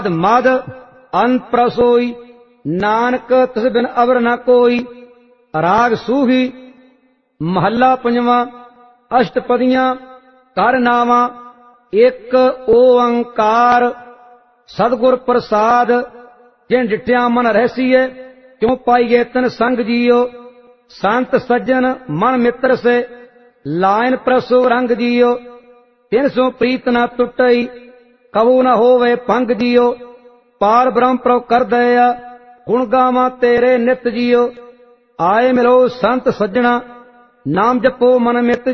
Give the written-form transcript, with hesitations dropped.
मद अंत प्रसोई, नानक तिस बिन अवर न कोई। राग सूही महला पंजवा। अष्टपदियां कर नावा, एक ओंकार सतगुर प्रसाद। जिन डिठिया मन रहसीए, क्यों पाईए तन संग जियो। संत सज्जन मन मित्र से, लाइन प्रसो रंग जियो। तिन सो प्रीत न टुटई, कबू न होवे भंग जियो। पार ब्रह्म प्रभ कर दया, गुण गावा तेरे नित जियो। आए मिलो संत सज्जना, नाम जपो मन मित